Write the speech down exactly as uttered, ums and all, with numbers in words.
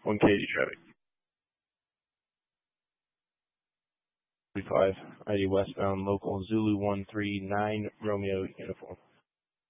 one Katy traffic. forty-five, I D westbound local Zulu one three nine Romeo uniform.